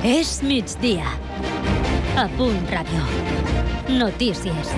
És migdia. A Punt Ràdio. Notícies.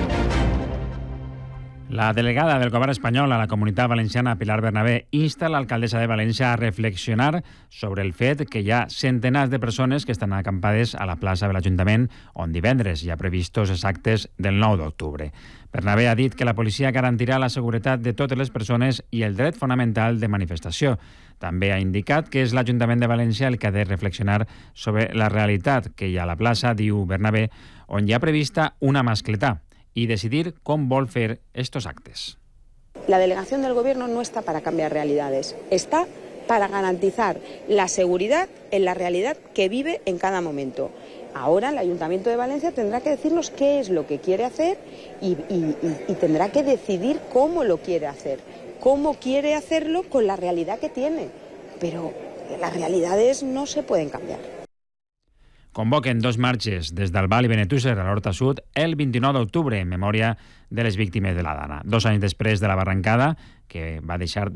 La delegada del govern espanyol a la Comunitat Valenciana, Pilar Bernabé, insta l'alcaldessa de València a reflexionar sobre el fet que hi ha centenars de persones que estan acampades a la plaça de l'Ajuntament, on divendres hi ha previstos els actes del 9 d'octubre. Bernabé ha dit que la policia garantirà la seguretat de totes les persones i el dret fonamental de manifestació. També ha indicat que és l'Ajuntament de València el que ha de reflexionar sobre la realitat que hi ha a la plaça, diu Bernabé, on hi ha prevista una mascletà, y decidir cómo vol fer estos actes. La delegación del Gobierno no está para cambiar realidades, está para garantizar la seguridad en la realidad que vive en cada momento. Ahora el Ayuntamiento de Valencia tendrá que decirnos qué es lo que quiere hacer y tendrá que decidir cómo lo quiere hacer, cómo quiere hacerlo con la realidad que tiene. Pero las realidades no se pueden cambiar. Convoquen 2 marxes des d'Albal i Benetússer a l'Horta Sud el 29 d'octubre en memòria de les víctimes de la Dana. 2 anys després de la barrancada, que va deixar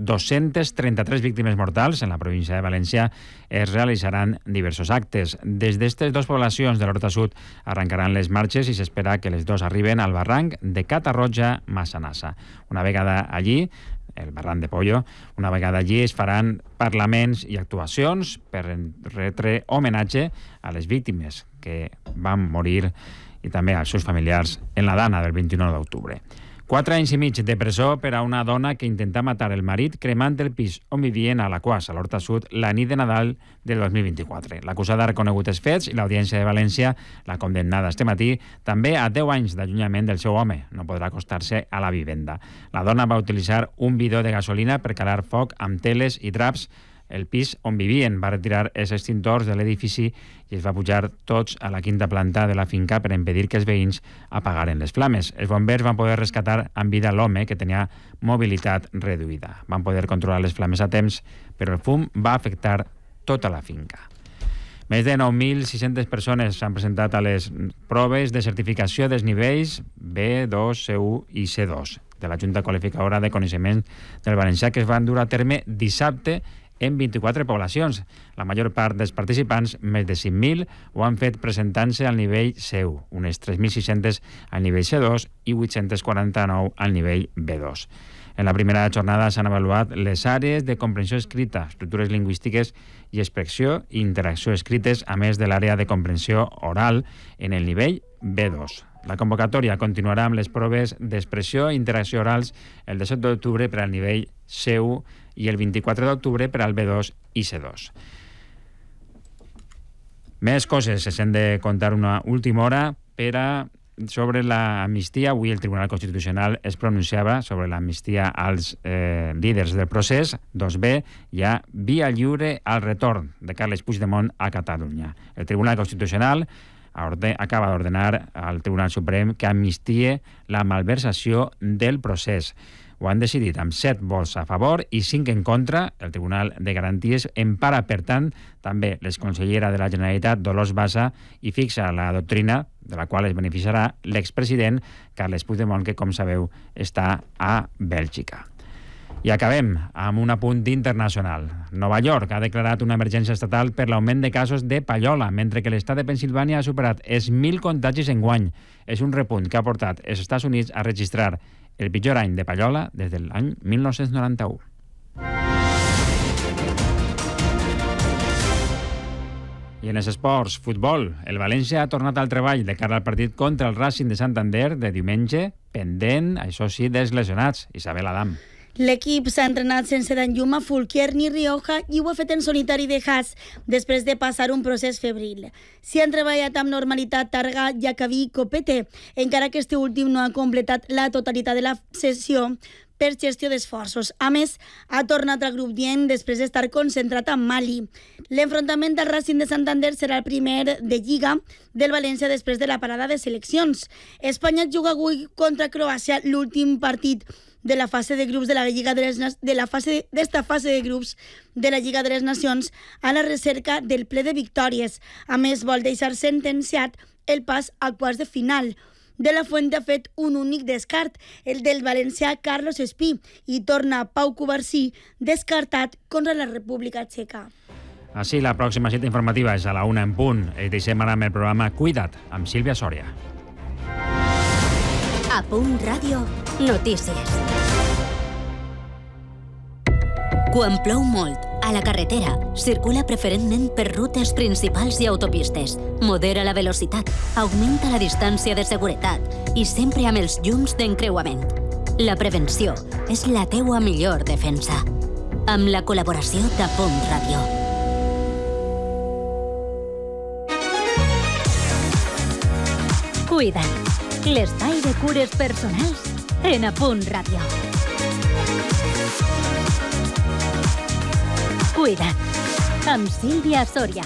233 víctimes mortals en la província de València, es realitzaran diversos actes. Des d'estes 2 poblacions de l'Horta Sud arrencaran les marxes i s'espera que les 2 arriben al barranc de Catarroja-Massanassa. Una vegada allí, el barranc de Pollo, una vegada allí es faran parlaments i actuacions per retre homenatge a les víctimes que van morir i també als seus familiars en la Dana del 29 d'octubre. 4 anys i mig de presó per a una dona que intenta matar el marit cremant el pis on vivien a l'Aquàs, a l'Horta Sud, la nit de Nadal del 2024. L'acusada ha reconegut els fets i l'Audiència de València l'ha condemnada este matí també a 10 anys d'allunyament del seu home. No podrà acostar-se a la vivenda. La dona va utilitzar un bidó de gasolina per calar foc amb teles i draps. El pis on vivien va retirar els extintors de l'edifici i es va pujar tots a la 5ª planta de la finca per impedir que els veïns apagaren les flames. Els bombers van poder rescatar amb vida l'home, que tenia mobilitat reduïda. Van poder controlar les flames a temps, però el fum va afectar tota la finca. Més de 9.600 persones s'han presentat a les proves de certificació dels nivells B2, C1 i C2 de la Junta Qualificadora de Coneixement del Valencià, que es van dur a terme dissabte en 24 poblacions. La major part dels participants, més de 5.000, ho han fet presentant-se al nivell C1, unes 3.600 al nivell C2 i 849 al nivell B2. En la primera jornada s'han avaluat les àrees de comprensió escrita, estructures lingüístiques i expressió i interacció escrites, a més de l'àrea de comprensió oral en el nivell B2. La convocatòria continuarà amb les proves d'expressió i interacció orals el 17 d'octubre per al nivell C1 i el 24 d'octubre per al B2 i C2. Més coses, s'han de contar una última hora sobre l'amnistia. Avui el Tribunal Constitucional es pronunciava sobre l'amnistia als líders del procés. 2B, hi ha via lliure al retorn de Carles Puigdemont a Catalunya. El Tribunal Constitucional acaba d'ordenar al Tribunal Suprem que amnistie la malversació del procés. Ho han decidit amb 7 vots a favor i 5 en contra. El Tribunal de Garanties empara, per tant, també l'exconsellera de la Generalitat, Dolors Bassa, i fixa la doctrina de la qual es beneficiarà l'expresident Carles Puigdemont, que, com sabeu, està a Bèlgica. I acabem amb un apunt internacional. Nova York ha declarat una emergència estatal per l'augment de casos de pallola, mentre que l'estat de Pennsilvània ha superat els 1.000 contagis enguany. És un repunt que ha portat els Estats Units a registrar el pitjor any de pallola des de l'any 1991. I en els esports, futbol. El València ha tornat al treball de cara al partit contra el Racing de Santander de diumenge, pendent, això sí, dels lesionats. Isabel Adam. L'equip s'ha entrenat sense Danjuma, Fulquier ni Rioja i ho ha fet en solitari de Haas després de passar un procés febril. S'hi han treballat amb normalitat Targa, Jacaví i Copete, encara que este últim no ha completat la totalitat de la sessió per gestió d'esforços. A més, ha tornat al grup dient després d'estar concentrat en Mali. L'enfrontament del Racing de Santander serà el primer de Lliga del València després de la parada de seleccions. Espanya juga avui contra Croàcia, l'últim partit de la fase de grups de la Lliga d'esta fase de grups de la Lliga de les Nacions a la recerca del ple de victòries. A més, vol deixar sentenciat el pas a quarts de final. De la Fuente ha fet un únic descart, el del valencià Carlos Espí, i torna Pau Covarsí descartat contra la República Txeca. Així, la pròxima cita informativa és a la 1 en punt. I deixem ara amb el programa Cuida't, amb Sílvia Sòria. A Punt Ràdio, notícies. Quan plou molt, a la carretera, circula preferentment per rutes principals i autopistes. Modera la velocitat, augmenta la distància de seguretat i sempre amb els llums d'encreuament. La prevenció és la teua millor defensa. Amb la col·laboració de Punt Ràdio. Cuida't, l'espai de cures personals en A Punt Ràdio. Cuida't, amb Sílvia Sòria.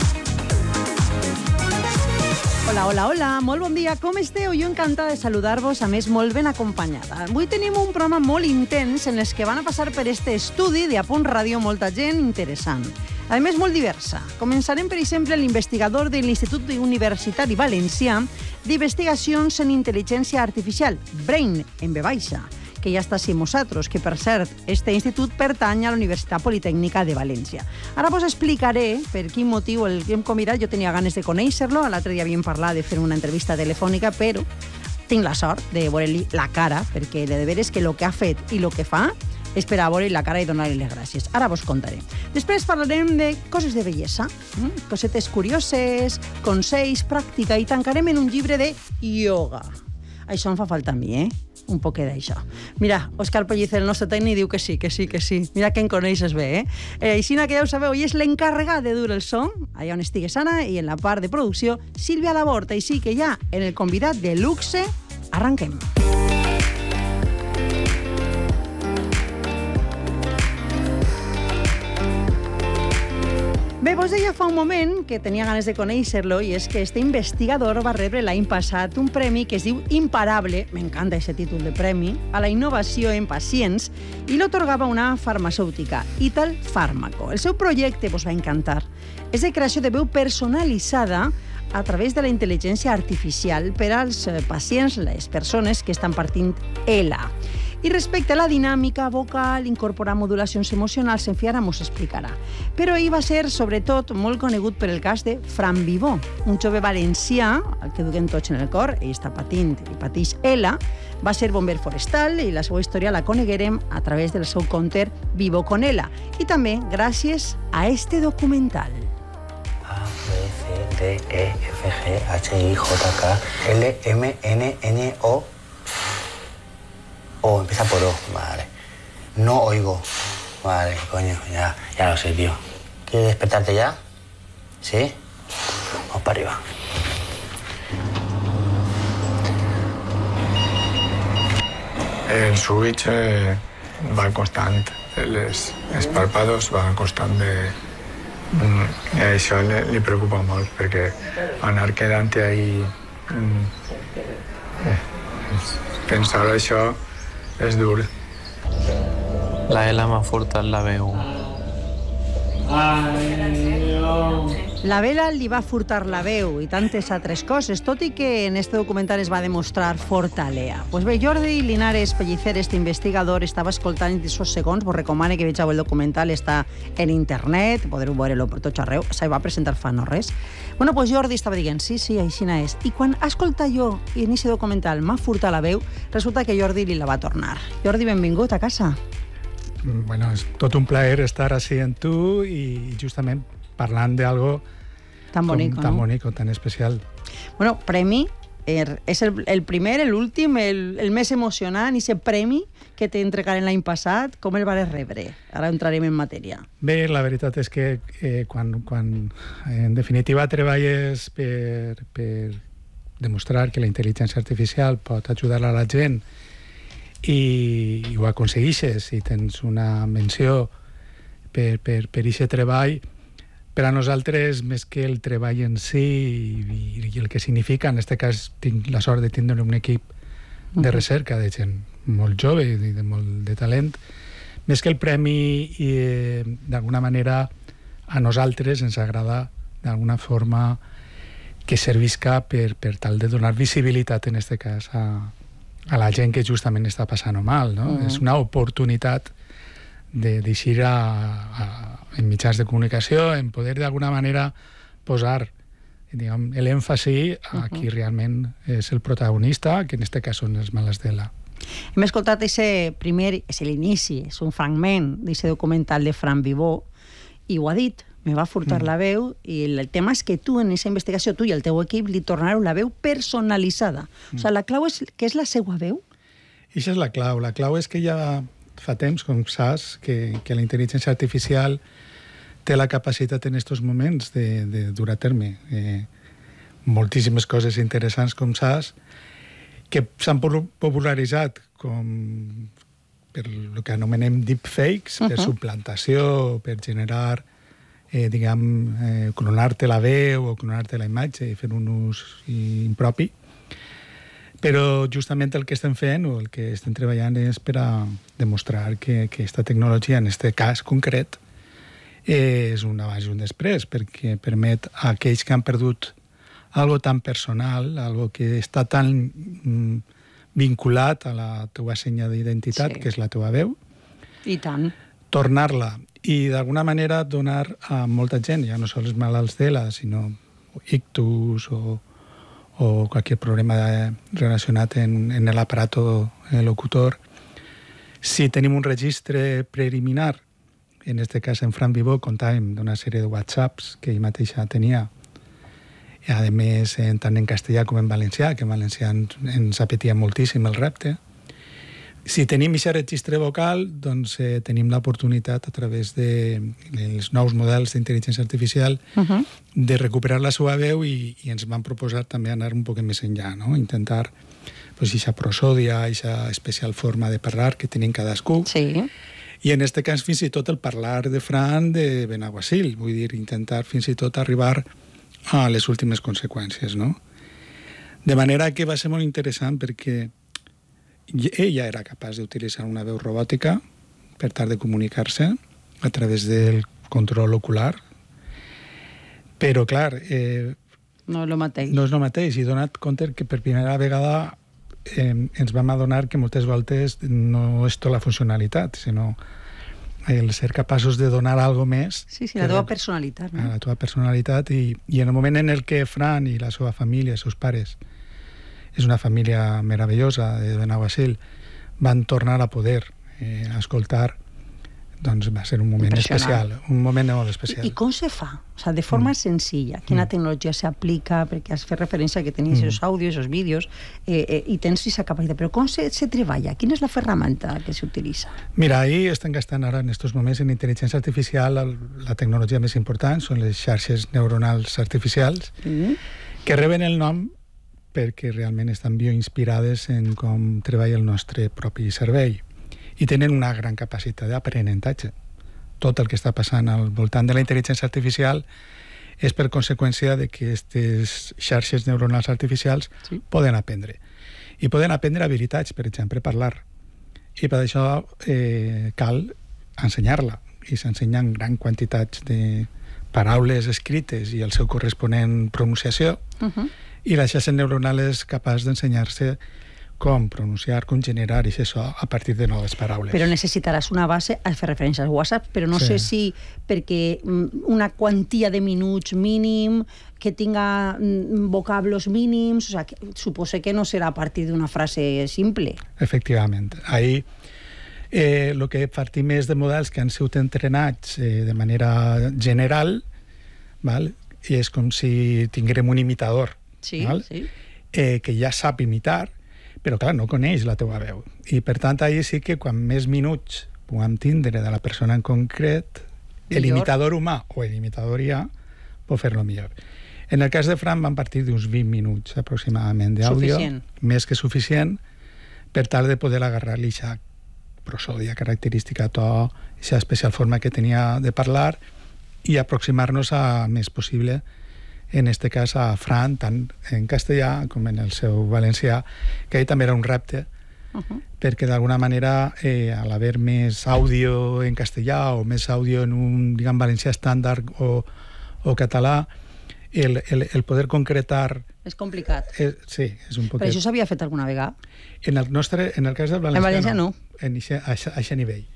Hola, molt bon dia, com esteu? Jo encantada de saludar-vos, a més molt ben acompanyada. Avui tenim un programa molt intens en els que van a passar per este estudi de A Punt Ràdio molta gent interessant. A més, molt diversa. Començarem, per exemple, l'investigador de l'Institut Universitari Valencià d'Investigacions en Intel·ligència Artificial, BRAIN, en B baixa, que ja està així amb nosaltres, que per cert, este institut pertany a la Universitat Politècnica de València. Ara vos explicaré per quin motiu el que hem convidat. Jo tenia ganes de conèixer-lo, l'altre dia havíem parlat de fer una entrevista telefònica, però tinc la sort de veure-li la cara, perquè de veres que el que ha fet i el que fa és per a veure-li la cara i donar-li les gràcies. Ara vos contaré. Després parlarem de coses de bellesa, cosetes curioses, consells, pràctica, i tancarem en un llibre de ioga. Això em fa falta a mi, un poquet d'això. Mira, Òscar Pellicer, el nostre tècnic, diu que sí. Mira que en coneixes bé, Així que ja ho sabeu, ell és l'encarregat de dur el son, allà on estigues Anna, i en la part de producció, Sílvia Laborta. Així que ja, en el convidat de luxe, arranquem. Bé, vos deia fa un moment que tenia ganes de conèixer-lo, i és que este investigador va rebre l'any passat un premi que es diu Imparable, m'encanta aquest títol de premi, a la innovació en pacients, i l'otorgava una farmacèutica, Ital Fármaco. El seu projecte vos va encantar. És de creació de veu personalitzada a través de la intel·ligència artificial per als pacients, les persones que estan patint ELA. I respecte a la dinàmica vocal, incorporar modulacions emocionals, en fi, ara mos explicarà. Però ell va ser, sobretot, molt conegut per el cas de Fran Vivó, un jove valencià, el que duguem tots en el cor, ell està patint i pateix ELA, va ser bomber forestal i la seva història la coneguerem a través del seu conte Vivo con ELA, i també gràcies a este documental. A, B, C, D, E, F, G, H, I, J, K, L, M, N, N, O... Oh, empieza por O, vale. No oigo. Vale, coño, ya lo sé, tío. ¿Quieres despertarte ya? ¿Sí? Vamos para arriba. El switch va constant. Els pàrpados van constant de... Això li preocupa molt, perquè anar quedant-te ahí... Pensar això és dur. La Ela m'ha furtat la veu. La Vela li va furtar la veu i tantes altres coses, tot i que en este documental es va demostrar forta Lea. Pues bé, Jordi Linares Pellicer, este investigador, estava escoltant en 10 segons, vos recomano que vegeu el documental, està en internet, podreu veure-lo per tot arreu, se va presentar fa no res. Bueno, pues Jordi estava dient, sí, aixina és. I quan escoltat jo en aquest documental m'ha furtat la veu, resulta que Jordi li la va tornar. Jordi, benvingut a casa. Bueno, és tot un plaer estar així amb tu i justament parlant d'algo tan bonico, tan bonico, tan especial. Bueno, premi, és el primer, l'últim, el més emocionant, i aquest premi que t'entregaren l'any passat, com el vas rebre? Ara entrarem en matèria. Bé, la veritat és que quan en definitiva treballes per demostrar que la intel·ligència artificial pot ajudar a la gent i ho aconsegueixes i tens una menció per aquest treball, per a nosaltres, més que el treball en si i el que significa, en aquest cas tinc la sort de tindre un equip de recerca de gent molt jove i de molt de talent, més que el premi, d'alguna manera a nosaltres ens agrada d'alguna forma que servisca per tal de donar visibilitat, en aquest cas, a la gent que justament està passant mal, no? És una oportunitat d'eixir en mitjans de comunicació, en poder d'alguna manera posar l'èmfasi a qui realment és el protagonista, que en aquest cas són els malalts de la. Hem escoltat és l'inici, és un fragment d'aquest documental de Fran Vivó, i ho ha dit, me va furtar la veu, i el tema és que tu en aquesta investigació, tu i el teu equip, li tornareu la veu personalitzada. O sigui, la clau és que és la seva veu? Això és la clau. La clau és que ja fa temps, com saps, que la intel·ligència artificial té la capacitat en aquests moments de dur a terme moltíssimes coses interessants, com saps, que s'han popularitzat com per el que anomenem deepfakes, per suplantació, per generar, clonar-te la veu o clonar-te la imatge i fer un ús impropi. Però justament el que estem fent o el que estem treballant és per a demostrar que aquesta tecnologia, en aquest cas concret, és un abans i un després, perquè permet a aquells que han perdut algo tan personal, algo que està tan vinculat a la teva senya d'identitat, que és la teva veu. I tant. Tornar-la i d'alguna manera donar a molta gent, ja no sols els malalts d'ELA, sinó ictus o qualsevol problema relacionat en l'aparato locutor. Si tenim un registre preliminar, en aquest cas en Fran Vivó comptàvem d'una sèrie de WhatsApps que ell mateixa tenia, i a més tant en castellà com en valencià, que en valencià ens apetia moltíssim el repte. Si tenim aquest registre vocal, doncs tenim l'oportunitat a través dels nous models d'intel·ligència artificial de recuperar la seva veu i ens van proposar també anar un poc més enllà, no? Intentar aquesta prosòdia, aquesta especial forma de parlar que tenim cadascú. Sí. I en aquest cas fins i tot el parlar de Fran de Benaguasil, vull dir, intentar fins i tot arribar a les últimes conseqüències, no? De manera que va ser molt interessant perquè ell ja era capaç d'utilitzar una veu robòtica per tal de comunicar-se a través del control ocular, però clar... no és el mateix. No és el mateix, i donat compte que per primera vegada ens vam adonar que moltes voltes no és tota la funcionalitat, sinó el ser capaços de donar alguna més... Sí, la teva personalitat. No? La teva personalitat, i en el moment en el que Fran i la seva família, els seus pares, és una família meravellosa de Benaguasil, van tornar a poder escoltar, doncs va ser un moment especial, un moment molt especial. I com se fa? O sigui, de forma senzilla, quina tecnologia s'aplica, perquè has fet referència que tenies els àudios, els vídeos, i tens aquesta capacitat, però com se treballa? Quina és la ferramenta que s'utilitza? Mira, ahí estan gastant ara en aquests moments en intel·ligència artificial la tecnologia més important, són les xarxes neuronals artificials, que reben el nom perquè realment estan bioinspirades en com treballa el nostre propi cervell i tenen una gran capacitat d'aprenentatge. Tot el que està passant al voltant de la intel·ligència artificial és per conseqüència de que aquestes xarxes neuronals artificials poden aprendre. I poden aprendre habilitats, per exemple, parlar. I per això cal ensenyar-la. I s'ensenyen gran quantitats de paraules escrites i el seu corresponent pronunciació. I la xarxa neuronal és capaç d'ensenyar-se com pronunciar, com generar i això a partir de noves paraules. Però necessitaràs una base, has fet referència al WhatsApp, però no sé si perquè una quantia de minuts mínim, que tinga vocablos mínims, o sigui, suposo que no serà a partir d'una frase simple. Efectivament. Ahí el que partim és de models que han sigut entrenats de manera general, i és com si tinguérem un imitador que ja sap imitar, però clar, no coneix la teva veu. I per tant, ahí sí que quan més minuts puguem tindre de la persona en concret, l'imitador humà o l'imitador IA pot fer-lo millor. En el cas de Fran van partir d'uns 20 minuts aproximadament d'àudio, més que suficient, per tal de poder agarrar-li aquesta prosòdia característica, to, aquesta especial forma que tenia de parlar i aproximar-nos a més possible, en aquest cas a Fran, tant en castellà com en el seu valencià, que ell també era un repte, perquè d'alguna manera, a l'haver més àudio en castellà o més àudio en un, valencià estàndard o català, el poder concretar... És complicat. Sí, és un poquet... Però això s'havia fet alguna vegada? En el cas del valencià, en valencià no. A aquest nivell.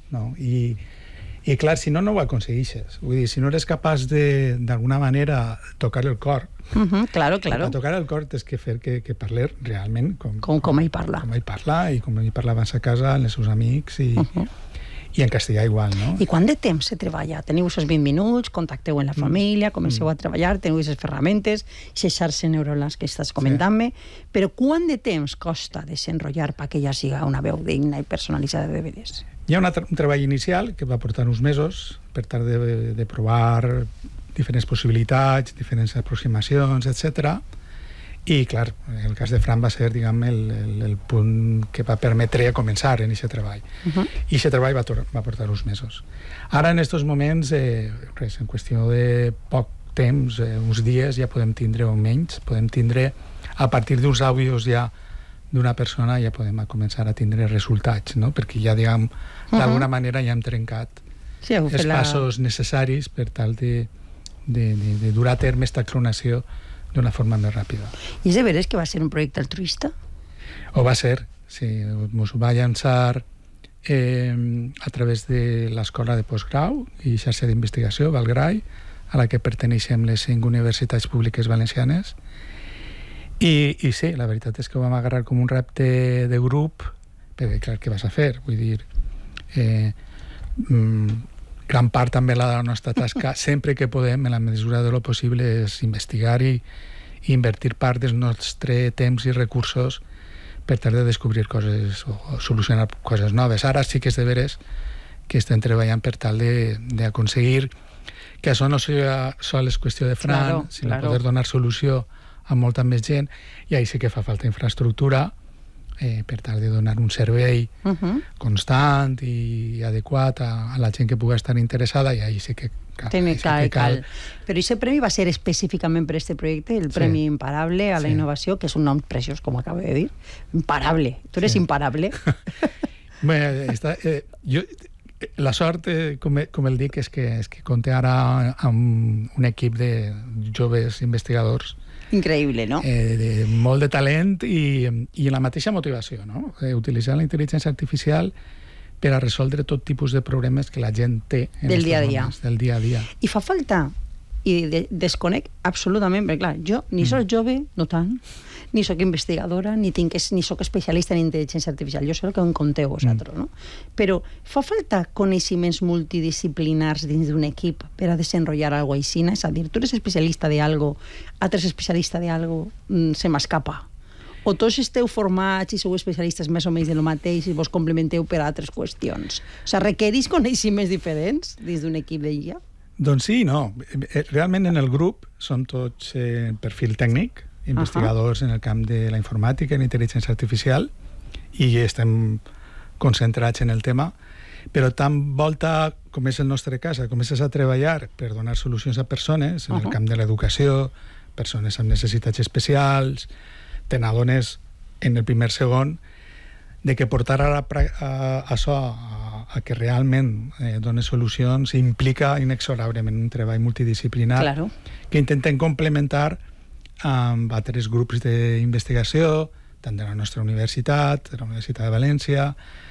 no? I clar, si no ho aconsegueixes. Vull dir, si no eres capaç d'alguna manera tocar el cor. Claro. Per tocar el cor tens que fer que parler realment com ell parla. Com ell parla i com ell parlava a casa, amb els seus amics i en castellà igual, no? I quant de temps se treballa? Teniu aquests 20 minuts, contacteu amb la família, comenceu a treballar, teniu aquestes ferramentes, aquestes xarxes neurals que estàs comentant-me, però quant de temps costa desenrotllar perquè ja siga una veu digna i personalitzada de veres? Hi ha un treball inicial que va portar uns mesos per tal de provar diferents possibilitats, diferents aproximacions, etc. I, clar, el cas de Fran va ser, diguem, el punt que va permetre començar en aquest treball. I aquest treball va portar uns mesos. Ara, en aquests moments, en qüestió de poc temps, uns dies, ja podem tindre, o menys, podem tindre, a partir d'uns àudios ja d'una persona, ja podem començar a tindre resultats, no? Perquè ja, diguem, d'alguna manera ja hem trencat els passos necessaris per tal de dur a terme aquesta clonació d'una forma més ràpida. I és de veres que va ser un projecte altruista? Ho va ser, sí. Ens va llançar a través de l'Escola de Postgrau i xarxa d'investigació, Valgrai, a la que perteneixem les 5 universitats públiques valencianes. I sí, la veritat és que ho vam agarrar com un repte de grup, perquè, clar, què vas a fer? Vull dir, gran part també de la nostra tasca, sempre que podem, en la mesura de lo possible, és investigar i invertir part del nostre temps i recursos per tal de descobrir coses o solucionar coses noves. Ara sí que és de veres que estem treballant per tal d'aconseguir que això no sigui sols qüestió de Fran, sinó poder donar solució a molta més gent, i ahí sí que fa falta infraestructura per tal de donar un servei constant i adequat a la gent que pugui estar interessada, i ahí sí que cal. Però aquest premi va ser específicament per aquest projecte, el Premi Imparable a la Innovació, que és un nom preciós, com acabo de dir. Imparable. Tu eres imparable. La sort, com el dic, és que compte ara amb un equip de joves investigadors increïble, no? Molt de talent i la mateixa motivació, no? Utilitzar la intel·ligència artificial per a resoldre tot tipus de problemes que la gent té del dia a dia. I fa falta, i desconec absolutament, perquè clar, jo ni soc jove, no tant, ni soc investigadora, ni soc especialista en intel·ligència artificial, jo sé el que em conteu vosaltres, no? Però fa falta coneixements multidisciplinars dins d'un equip per a desenrotllar alguna cosa així, és a dir, tu eres especialista d'algo, altres especialista d'algo, se m'escapa. O tots esteu formats i sou especialistes més o menys de lo mateix i vos complementeu per a altres qüestions. O sigui, requereix coneixements diferents dins d'un equip de guia? Doncs sí, no. Realment en el grup som tots perfil tècnic, investigadors en el camp de la informàtica i l'intel·ligència artificial, i estem concentrats en el tema, però tan volta com és el nostre cas, comences a treballar per donar solucions a persones en el camp de l'educació, persones amb necessitats especials, te n'adones en el primer segon de que portar això a que realment doni solucions implica inexorablement un treball multidisciplinar que intentem complementar amb altres grups d'investigació, tant de la nostra universitat, de la Universitat de València,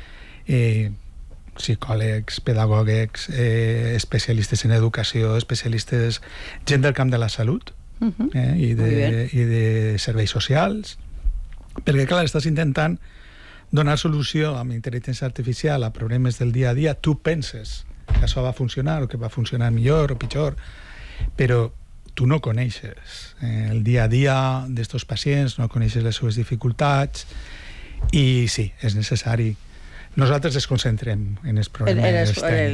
psicòlegs, pedagògics, especialistes en educació, especialistes, gent del camp de la salut i de serveis socials, perquè clar, estàs intentant donar solució amb intel·ligència artificial a problemes del dia a dia. Tu penses que això va funcionar o que va funcionar millor o pitjor, però tu no coneixes el dia a dia d'estos pacients, no coneixes les seves dificultats, i sí, és necessari. Nosaltres ens concentrem en els problemes tècnics.